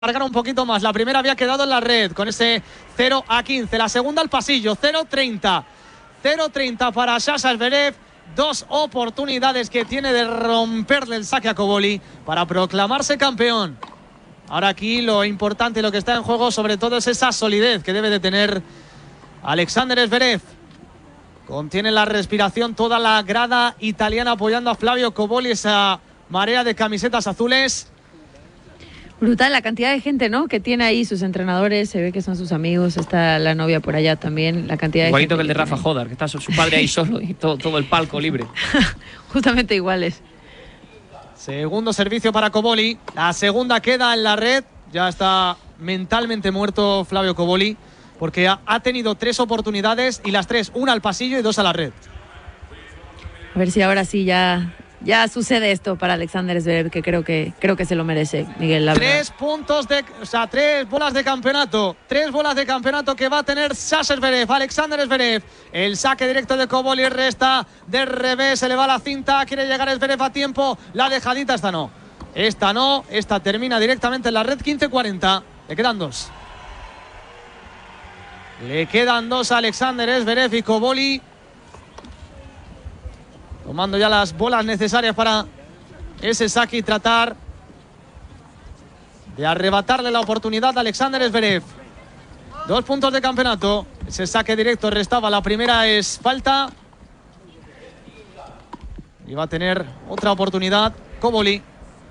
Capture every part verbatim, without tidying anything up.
Alargar un poquito más. La primera había quedado en la red con ese cero a quince. La segunda al pasillo, cero treinta. cero treinta para Sasha Zverev. Dos oportunidades que tiene de romperle el saque a Cobolli para proclamarse campeón. Ahora aquí lo importante, lo que está en juego sobre todo es esa solidez que debe de tener Alexander Zverev. Contiene la respiración toda la grada italiana apoyando a Flavio Cobolli, esa marea de camisetas azules. Brutal la cantidad de gente, ¿no? Que tiene ahí sus entrenadores, se ve que son sus amigos, está la novia por allá también, la cantidad de Igualito gente que el de que Rafa tiene. Jodar, que está su padre ahí solo y todo, todo el palco libre. Justamente iguales. Segundo servicio para Cobolli. La segunda queda en la red. Ya está mentalmente muerto Flavio Cobolli, porque ha, ha tenido tres oportunidades y las tres, una al pasillo y dos a la red. A ver si ahora sí ya, ya sucede esto para Alexander Zverev, que creo que creo que se lo merece, Miguel. La tres verdad. puntos de, o sea, tres bolas de campeonato. Tres bolas de campeonato que va a tener Sasha Zverev, Alexander Zverev. El saque directo de Cobolli resta de revés, se le va la cinta, quiere llegar Zverev a tiempo. La dejadita, esta no. Esta no, esta termina directamente en la red. Quince cuarenta. Le quedan dos. Le quedan dos a Alexander Zverev y Cobolli, tomando ya las bolas necesarias para ese saque y tratar de arrebatarle la oportunidad a Alexander Zverev. Dos puntos de campeonato. Ese saque directo restaba. La primera es falta. Y va a tener otra oportunidad Cobolli.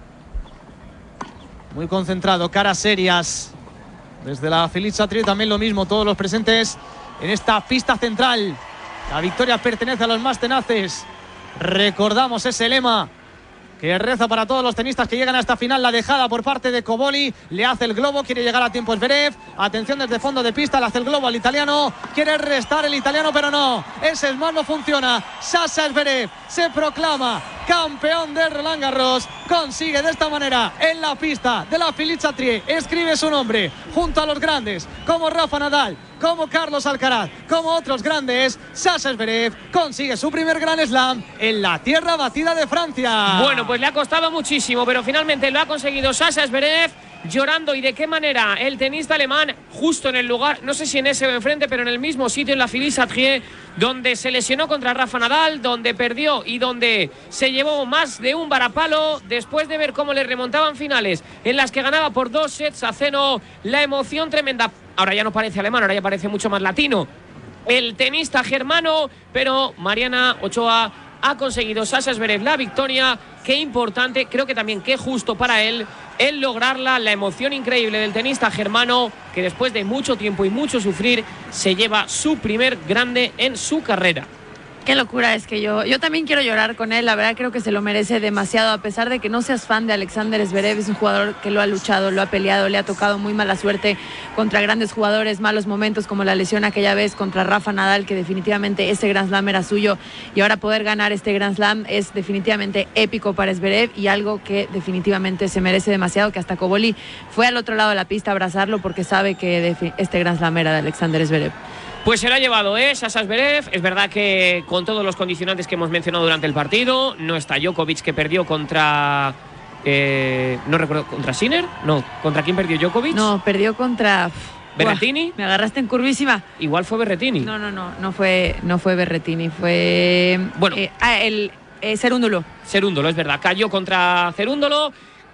Muy concentrado, caras serias. Desde la Felice Atri también lo mismo. Todos los presentes en esta pista central. La victoria pertenece a los más tenaces. Recordamos ese lema que reza para todos los tenistas que llegan a esta final. La dejada por parte de Cobolli. Le hace el globo, quiere llegar a tiempo Zverev. Atención desde fondo de pista, le hace el globo al italiano. Quiere restar el italiano, pero no. Ese smash no funciona. Sasha Zverev se proclama campeón de Roland Garros. Consigue de esta manera en la pista de la Felice Atri. Escribe su nombre junto a los grandes como Rafa Nadal, como Carlos Alcaraz, como otros grandes. Sasha Zverev consigue su primer Grand Slam en la tierra batida de Francia. Bueno, pues le ha costado muchísimo, pero finalmente lo ha conseguido Sasha Zverev, llorando. ¿Y de qué manera? El tenista alemán justo en el lugar, no sé si en ese o enfrente, pero en el mismo sitio, en la Felice Atri, donde se lesionó contra Rafa Nadal, donde perdió y donde se llevó más de un varapalo después de ver cómo le remontaban finales en las que ganaba por dos sets a cero. La emoción tremenda. Ahora ya no parece alemán, ahora ya parece mucho más latino el tenista germano, pero Mariana Ochoa ha conseguido Sasha Zverev la victoria. Qué importante, creo que también qué justo para él el lograrla. La emoción increíble del tenista germano, que después de mucho tiempo y mucho sufrir se lleva su primer grande en su carrera. Qué locura es que yo, yo también quiero llorar con él, la verdad creo que se lo merece demasiado, a pesar de que no seas fan de Alexander Zverev, es un jugador que lo ha luchado, lo ha peleado, le ha tocado muy mala suerte contra grandes jugadores, malos momentos como la lesión aquella vez contra Rafa Nadal, que definitivamente ese Grand Slam era suyo, y ahora poder ganar este Grand Slam es definitivamente épico para Zverev y algo que definitivamente se merece demasiado, que hasta Cobolli fue al otro lado de la pista a abrazarlo porque sabe que este Grand Slam era de Alexander Zverev. Pues se lo ha llevado, ¿eh? Sasha Zverev. Es verdad que con todos los condicionantes que hemos mencionado durante el partido, no está Djokovic, que perdió contra... Eh, no recuerdo, ¿contra Sinner? No, ¿contra quién perdió Djokovic? No, perdió contra... ¿Berrettini? Uah, me agarraste en curvísima. Igual fue Berrettini. No, no, no, no fue, no fue Berrettini, fue... Bueno. Eh, ah, el eh, Cerúndolo. Cerúndolo, es verdad. Cayó contra Cerúndolo.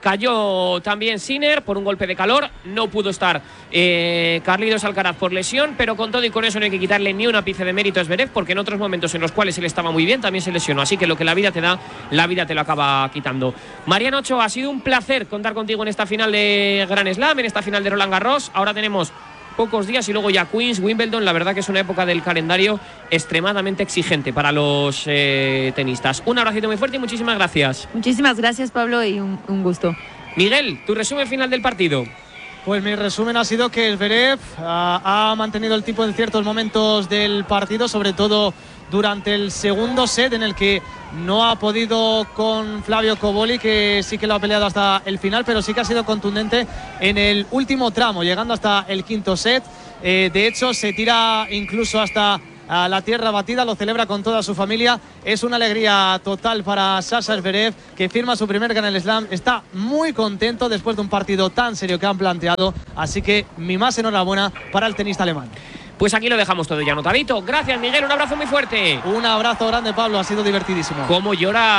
Cayó también Sinner por un golpe de calor. No pudo estar eh, Carlitos Alcaraz por lesión, pero con todo y con eso no hay que quitarle ni un ápice de mérito a Zverev, porque en otros momentos en los cuales él estaba muy bien también se lesionó. Así que lo que la vida te da, la vida te lo acaba quitando. Mariano Ochoa, ha sido un placer contar contigo en esta final de Grand Slam, en esta final de Roland Garros. Ahora tenemos pocos días y luego ya Queens, Wimbledon. La verdad que es una época del calendario extremadamente exigente para los eh, tenistas. Un abracito muy fuerte y muchísimas gracias. Muchísimas gracias, Pablo, y un, un gusto. Miguel, tu resumen final del partido. Pues mi resumen ha sido que Zverev uh, ha mantenido el tipo en ciertos momentos del partido, sobre todo durante el segundo set, en el que no ha podido con Flavio Cobolli, que sí que lo ha peleado hasta el final, pero sí que ha sido contundente en el último tramo, llegando hasta el quinto set. Eh, de hecho, se tira incluso hasta a la tierra batida, lo celebra con toda su familia. Es una alegría total para Sasha Zverev, que firma su primer Grand Slam. Está muy contento después de un partido tan serio que han planteado, así que mi más enhorabuena para el tenista alemán. Pues aquí lo dejamos todo ya anotadito. Gracias, Miguel, un abrazo muy fuerte. Un abrazo grande, Pablo, ha sido divertidísimo. Cómo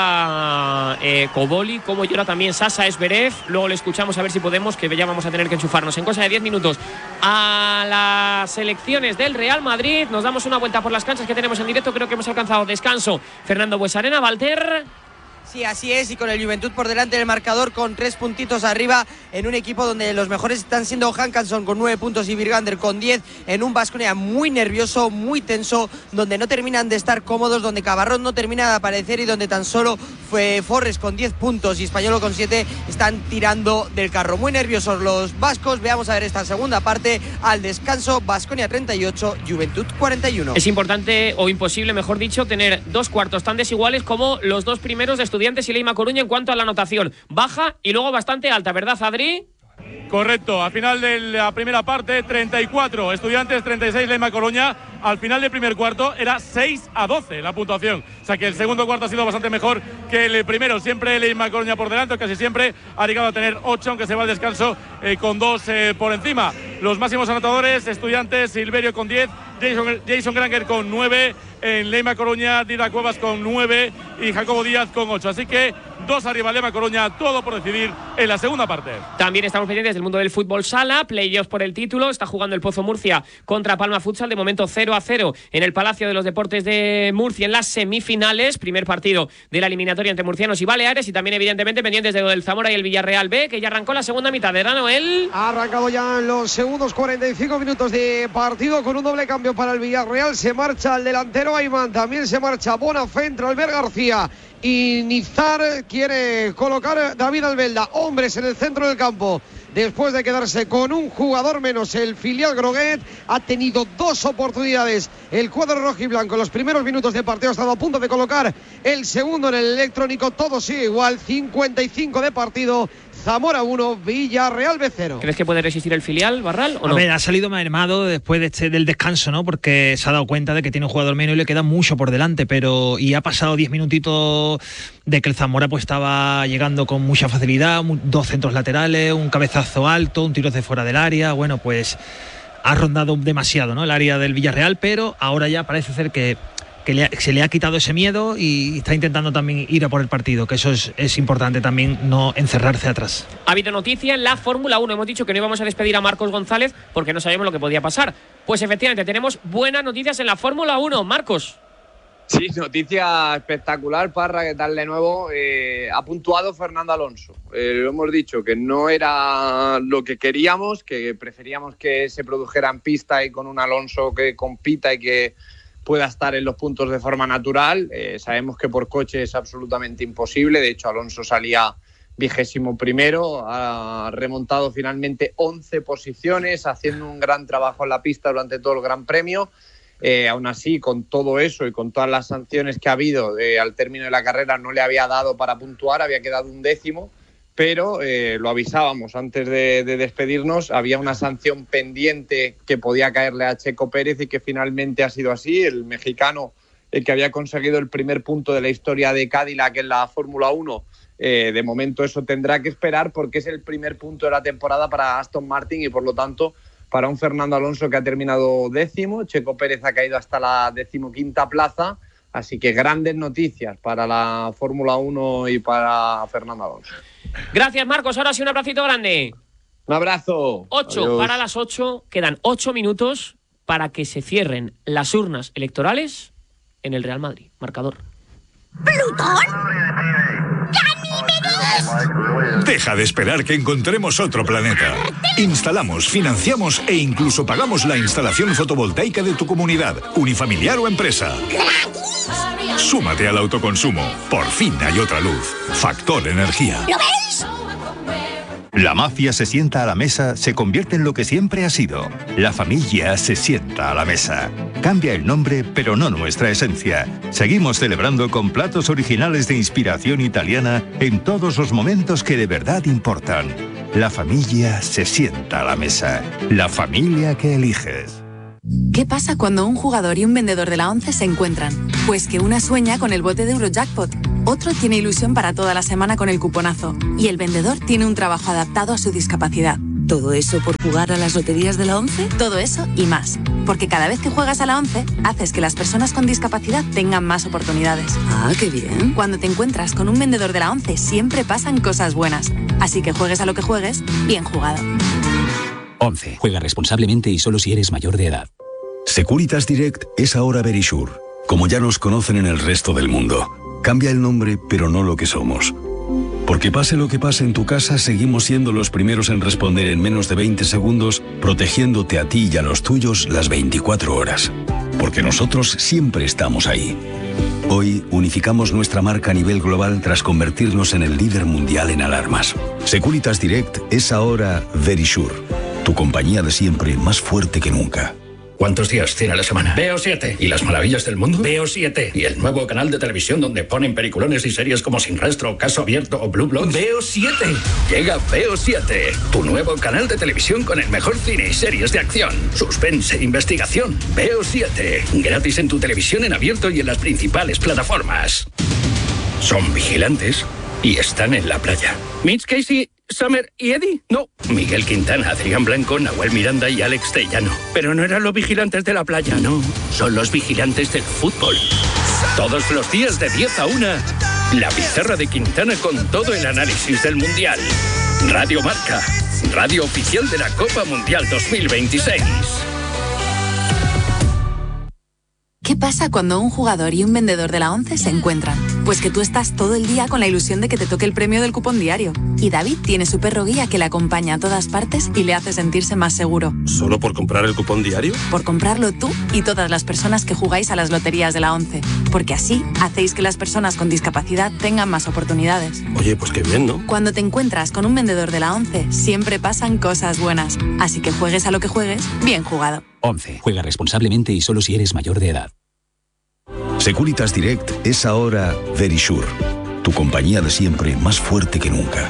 llora eh, Koboli, cómo llora también Sasha Zverev. Luego le escuchamos a ver si podemos, que ya vamos a tener que enchufarnos en cosa de diez minutos a las selecciones del Real Madrid. Nos damos una vuelta por las canchas que tenemos en directo. Creo que hemos alcanzado descanso. Fernando Buesarena, Walter. Sí, así es, y con el Juventud por delante del marcador con tres puntitos arriba en un equipo donde los mejores están siendo Hankanson con nueve puntos y Virgander con diez, en un Baskonia muy nervioso, muy tenso, donde no terminan de estar cómodos, donde Cabarrón no termina de aparecer y donde tan solo fue Forres con diez puntos y Españolo con siete están tirando del carro. Muy nerviosos los vascos. Veamos a ver esta segunda parte al descanso. Baskonia treinta y ocho, Juventud cuarenta y uno. Es importante, o imposible mejor dicho, tener dos cuartos tan desiguales como los dos primeros de Estudiantes y Leima Coruña en cuanto a la anotación. Baja y luego bastante alta, ¿verdad, Adri? Correcto, al final de la primera parte, treinta y cuatro Estudiantes, treinta y seis Leima Coruña. Al final del primer cuarto era seis a doce la puntuación. O sea que el segundo cuarto ha sido bastante mejor que el primero. Siempre Leima Coruña por delante, casi siempre ha llegado a tener ocho, aunque se va al descanso eh, con dos eh, por encima. Los máximos anotadores, Estudiantes, Silverio con diez, Jason, Jason Granger con nueve, en Leima Coruña, Dida Cuevas con nueve y Jacobo Díaz con ocho. Así que dos arriba Leima Coruña, todo por decidir en la segunda parte. También estamos pendientes del mundo del fútbol sala, playoffs por el título. Está jugando el Pozo Murcia contra Palma Futsal, de momento cero a cero en el Palacio de los Deportes de Murcia en las semifinales. Primer partido de la eliminatoria entre murcianos y baleares, y también evidentemente pendientes de lo del Zamora y el Villarreal B, que ya arrancó la segunda mitad. ¿Verdad, Noel? Ha arrancado ya en los segundos cuarenta y cinco minutos de partido con un doble cambio para el Villarreal. Se marcha el delantero Ayman, también se marcha Bonafé, entra Albert García y Nizar. Quiere colocar David Albelda hombres en el centro del campo. Después de quedarse con un jugador menos, el filial Groguet ha tenido dos oportunidades. El cuadro rojiblanco en los primeros minutos de partido ha estado a punto de colocar el segundo en el electrónico. Todo sigue igual, cincuenta y cinco de partido. Zamora uno, Villarreal B cero. ¿Crees que puede resistir el filial, Barral, o no? A ver, ha salido mermado después de este, del descanso, ¿no? Porque se ha dado cuenta de que tiene un jugador menos y le queda mucho por delante, pero y ha pasado diez minutitos de que el Zamora pues estaba llegando con mucha facilidad, dos centros laterales, un cabezazo alto, un tiro de fuera del área. Bueno, pues ha rondado demasiado, ¿no?, el área del Villarreal, pero ahora ya parece ser que que le ha, se le ha quitado ese miedo y está intentando también ir a por el partido, que eso es, es importante también, no encerrarse atrás. Ha habido noticia en la Fórmula uno. Hemos dicho que no íbamos a despedir a Marcos González porque no sabíamos lo que podía pasar. Pues efectivamente tenemos buenas noticias en la Fórmula uno. Marcos. Sí, noticia espectacular, Parra, ¿qué tal de nuevo? Eh, ha puntuado Fernando Alonso. Eh, lo hemos dicho, que no era lo que queríamos, que preferíamos que se produjera en pista y con un Alonso que compita y que pueda estar en los puntos de forma natural. Eh, sabemos que por coche es absolutamente imposible. De hecho, Alonso salía vigésimo primero, ha remontado finalmente once posiciones, haciendo un gran trabajo en la pista durante todo el Gran Premio. Eh, aún así, con todo eso y con todas las sanciones que ha habido eh, al término de la carrera, no le había dado para puntuar, había quedado un décimo, pero eh, lo avisábamos antes de, de despedirnos, había una sanción pendiente que podía caerle a Checo Pérez y que finalmente ha sido así. El mexicano, el que había conseguido el primer punto de la historia de Cadillac en la Fórmula uno, eh, de momento eso tendrá que esperar porque es el primer punto de la temporada para Aston Martin y por lo tanto para un Fernando Alonso que ha terminado décimo. Checo Pérez ha caído hasta la decimoquinta plaza, así que grandes noticias para la Fórmula uno y para Fernando Alonso. Gracias, Marcos. Ahora sí, un abracito grande. Un abrazo. Ocho Adiós. para las ocho. Quedan ocho minutos para que se cierren las urnas electorales en el Real Madrid. Marcador. ¿Plutón? ¡Ganímedes! Deja de esperar que encontremos otro planeta. Instalamos, financiamos e incluso pagamos la instalación fotovoltaica de tu comunidad, unifamiliar o empresa. ¿Gratis? Súmate al autoconsumo. Por fin hay otra luz. Factor Energía. ¿Lo veis? La mafia se sienta a la mesa, se convierte en lo que siempre ha sido. La familia se sienta a la mesa. Cambia el nombre, pero no nuestra esencia. Seguimos celebrando con platos originales de inspiración italiana en todos los momentos que de verdad importan. La familia se sienta a la mesa. La familia que eliges. ¿Qué pasa cuando un jugador y un vendedor de la ONCE se encuentran? Pues que una sueña con el bote de Eurojackpot, otro tiene ilusión para toda la semana con el cuponazo y el vendedor tiene un trabajo adaptado a su discapacidad. ¿Todo eso por jugar a las loterías de la ONCE? Todo eso y más. Porque cada vez que juegas a la ONCE, haces que las personas con discapacidad tengan más oportunidades. Ah, qué bien. Cuando te encuentras con un vendedor de la ONCE, siempre pasan cosas buenas. Así que juegues a lo que juegues, bien jugado. ONCE. Juega responsablemente y solo si eres mayor de edad. Securitas Direct es ahora Verisure. Como ya nos conocen en el resto del mundo. Cambia el nombre, pero no lo que somos. Porque pase lo que pase en tu casa, seguimos siendo los primeros en responder en menos de veinte segundos, protegiéndote a ti y a los tuyos las veinticuatro horas. Porque nosotros siempre estamos ahí. Hoy unificamos nuestra marca a nivel global tras convertirnos en el líder mundial en alarmas. Securitas Direct es ahora Verisure, tu compañía de siempre más fuerte que nunca. ¿Cuántos días tiene la semana? Veo siete. ¿Y las maravillas del mundo? Veo siete. ¿Y el nuevo canal de televisión donde ponen peliculones y series como Sin Rastro, Caso Abierto o Blue Bloods? Veo siete. Llega Veo siete, tu nuevo canal de televisión con el mejor cine y series de acción, suspense e investigación. Veo siete. Gratis en tu televisión en abierto y en las principales plataformas. Son vigilantes y están en la playa. Mitch Casey, Summer y Eddie. No, Miguel Quintana, Adrián Blanco, Nahuel Miranda y Alex Tellano. Pero no eran los vigilantes de la playa, no. Son los vigilantes del fútbol. Todos los días de diez a una, la pizarra de Quintana con todo el análisis del Mundial. Radio Marca, radio oficial de la Copa Mundial dos mil veintiséis. ¿Qué pasa cuando un jugador y un vendedor de la ONCE se encuentran? Pues que tú estás todo el día con la ilusión de que te toque el premio del cupón diario. Y David tiene su perro guía que le acompaña a todas partes y le hace sentirse más seguro. ¿Solo por comprar el cupón diario? Por comprarlo tú y todas las personas que jugáis a las loterías de la ONCE. Porque así hacéis que las personas con discapacidad tengan más oportunidades. Oye, pues qué bien, ¿no? Cuando te encuentras con un vendedor de la ONCE, siempre pasan cosas buenas. Así que juegues a lo que juegues, bien jugado. ONCE. Juega responsablemente y solo si eres mayor de edad. Securitas Direct es ahora Verisure, tu compañía de siempre más fuerte que nunca.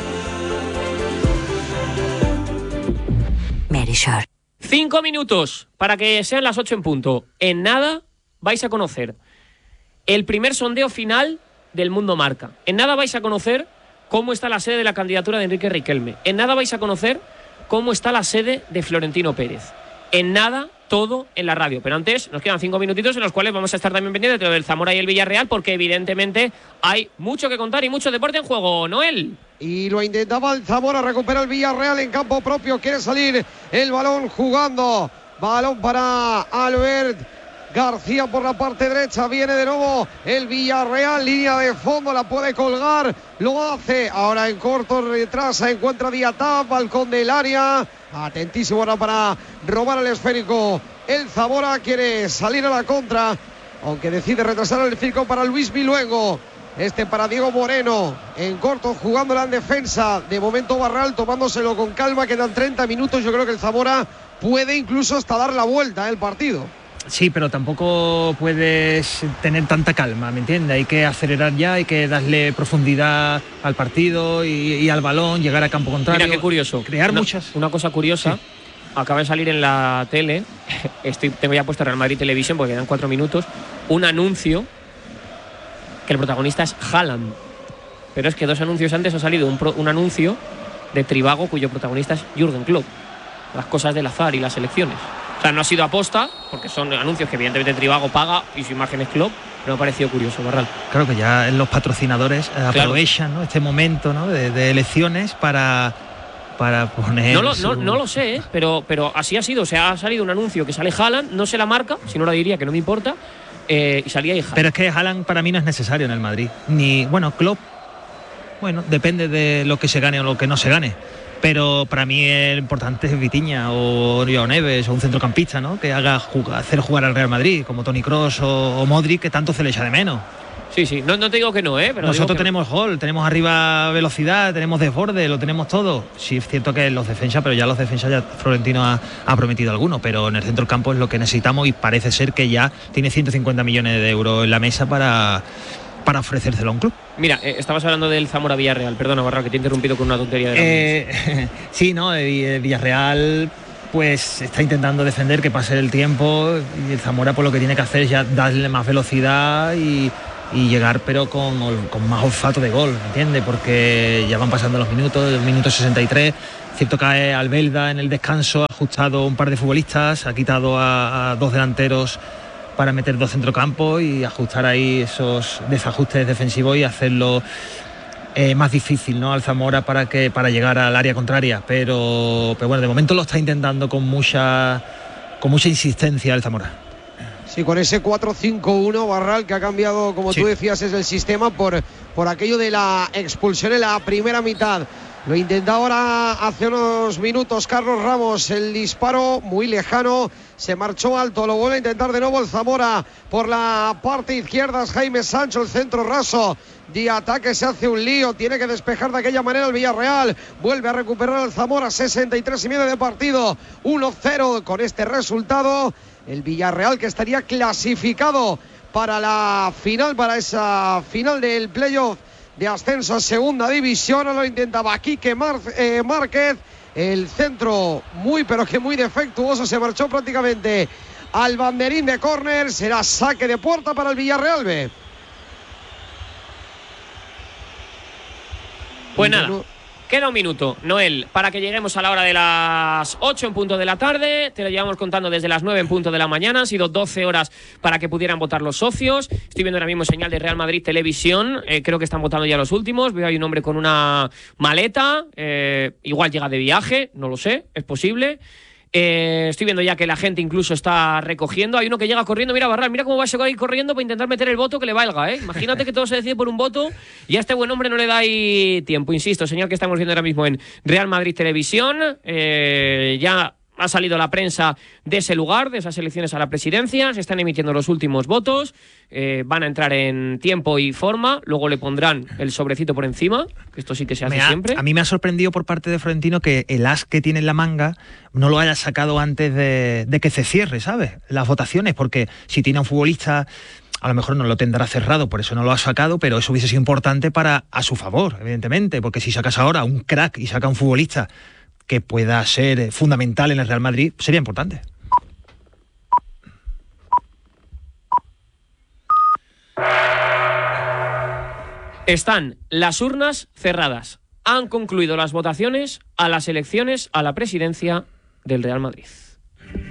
Verisure. Cinco minutos para que sean las ocho en punto. En nada vais a conocer el primer sondeo final del Mundo Marca. En nada vais a conocer cómo está la sede de la candidatura de Enrique Riquelme. En nada vais a conocer cómo está la sede de Florentino Pérez. En nada, todo en la radio. Pero antes nos quedan cinco minutitos en los cuales vamos a estar también pendientes de lo del Zamora y el Villarreal, porque evidentemente hay mucho que contar y mucho deporte en juego. Noel. Y lo intentaba el Zamora, recupera el Villarreal en campo propio, quiere salir el balón jugando. Balón para Albert García por la parte derecha, viene de nuevo el Villarreal, línea de fondo, la puede colgar, lo hace, ahora en corto retrasa, encuentra Diatab, balcón del área, atentísimo ahora para robar el esférico, el Zamora quiere salir a la contra, aunque decide retrasar el circo para Luis Viluengo, este para Diego Moreno, en corto jugándola en defensa, de momento Barral tomándoselo con calma, quedan treinta minutos, yo creo que el Zamora puede incluso hasta dar la vuelta el partido. Sí, pero tampoco puedes tener tanta calma, ¿me entiendes? Hay que acelerar ya, hay que darle profundidad al partido y, y al balón, llegar a campo contrario. Mira qué curioso. Crear una, muchas. Una cosa curiosa, sí. Acaba de salir en la tele, estoy, tengo ya puesto Real Madrid Televisión porque quedan cuatro minutos, un anuncio que el protagonista es Haaland. Pero es que dos anuncios antes ha salido un, pro, un anuncio de Trivago cuyo protagonista es Jürgen Klopp. Las cosas del azar y las elecciones. O sea, no ha sido aposta, porque son anuncios que evidentemente Trivago paga y su imagen es Klopp, pero me ha parecido curioso, Barral. Claro que ya los patrocinadores claro. aprovechan, ¿no?, este momento, ¿no?, de, de elecciones para, para poner... No lo, su... no, no lo sé, ¿eh? pero, pero así ha sido. O sea, ha salido un anuncio que sale Haaland, no sé la marca, si no la diría que no me importa, eh, y salía ahí Haaland. Pero es que Haaland para mí no es necesario en el Madrid. Ni, bueno, Klopp, bueno, depende de lo que se gane o lo que no se gane. Pero para mí el importante es Vitinha o Joao Neves o un centrocampista, ¿no?, que haga jugar, hacer jugar al Real Madrid, como Toni Kroos o, o Modric, que tanto se le echa de menos. Sí, sí, no, no te digo que no, ¿eh? Pero nosotros que tenemos no. gol, tenemos arriba velocidad, tenemos desborde, lo tenemos todo. Sí, es cierto que los defensas, pero ya los defensas ya Florentino ha, ha prometido alguno, pero en el centro del campo es lo que necesitamos y parece ser que ya tiene ciento cincuenta millones de euros en la mesa para... para ofrecérselo a un club. Mira, eh, estabas hablando del Zamora Villarreal, perdona Barra que te he interrumpido con una tontería de la eh, Sí, no, el Villarreal pues está intentando defender que pase el tiempo, y el Zamora pues lo que tiene que hacer es ya darle más velocidad y, y llegar pero con, con más olfato de gol, ¿entiendes? Porque ya van pasando los minutos, el minuto sesenta y tres, cierto cae Albelda en el descanso, ha ajustado un par de futbolistas, ha quitado a, a dos delanteros para meter dos centrocampos y ajustar ahí esos desajustes defensivos y hacerlo eh, más difícil, ¿no?, al Zamora para que para llegar al área contraria, pero, pero bueno, de momento lo está intentando con mucha con mucha insistencia el Zamora. Sí, con ese cuatro cinco uno, Barral, que ha cambiado, como sí. tú decías, es el sistema por, por aquello de la expulsión en la primera mitad. Lo intenta ahora hace unos minutos Carlos Ramos, el disparo muy lejano, se marchó alto, lo vuelve a intentar de nuevo el Zamora por la parte izquierda, es Jaime Sancho, el centro raso de ataque, se hace un lío, tiene que despejar de aquella manera el Villarreal, vuelve a recuperar el Zamora, sesenta y tres y medio de partido, uno cero con este resultado, el Villarreal que estaría clasificado para la final, para esa final del playoff de ascenso a segunda división. Ahora lo intentaba Quique Mar- eh, Márquez, el centro muy pero que muy defectuoso, se marchó prácticamente al banderín de córner, será saque de puerta para el Villarreal B. Pues nada, queda un minuto, Noel, para que lleguemos a la hora de las ocho en punto de la tarde. Te lo llevamos contando desde las nueve en punto de la mañana. Han sido doce horas para que pudieran votar los socios. Estoy viendo ahora mismo señal de Real Madrid Televisión. Eh, creo que están votando ya los últimos. Veo ahí un hombre con una maleta. Eh, igual llega de viaje, no lo sé, es posible. Eh, estoy viendo ya que la gente incluso está recogiendo. Hay uno que llega corriendo, mira Barral, mira cómo va ese ahí corriendo para intentar meter el voto que le valga, ¿eh? Imagínate que todo se decide por un voto y a este buen hombre no le da ahí tiempo. Insisto, señal que estamos viendo ahora mismo en Real Madrid Televisión. Eh, ya ha salido la prensa de ese lugar, de esas elecciones a la presidencia, se están emitiendo los últimos votos, eh, van a entrar en tiempo y forma, luego le pondrán el sobrecito por encima, que esto sí que se hace ha, siempre. A mí me ha sorprendido por parte de Florentino que el as que tiene en la manga no lo haya sacado antes de, de que se cierre, ¿sabes?, las votaciones, porque si tiene a un futbolista a lo mejor no lo tendrá cerrado, por eso no lo ha sacado, pero eso hubiese sido importante para a su favor, evidentemente, porque si sacas ahora un crack y saca a un futbolista que pueda ser fundamental en el Real Madrid, sería importante. Están las urnas cerradas. Han concluido las votaciones a las elecciones a la presidencia del Real Madrid.